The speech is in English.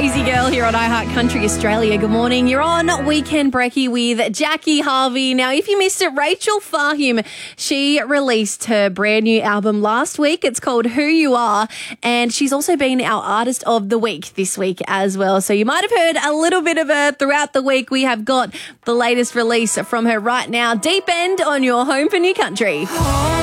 Crazy Girl here on iHeart Country Australia. Good morning. You're on Weekend Brekkie with Jackie Harvey. Now, if you missed it, Rachel Fahim, she released her brand new album last week. It's called Who You Are, and she's also been our Artist of the Week this week as well. So you might have heard a little bit of her throughout the week. We have got the latest release from her right now, Deep End, on your home for New Country.